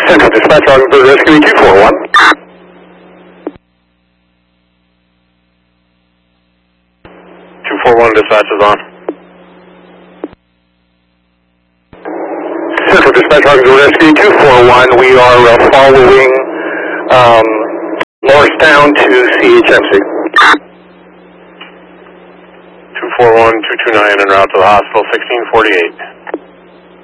Central Dispatch, Augsburg Rescue 241. Dispatch is on. Central Dispatch, Augsburg Rescue 241. We are following Morristown to CHMC. 241, 229 en route to the hospital, 1648.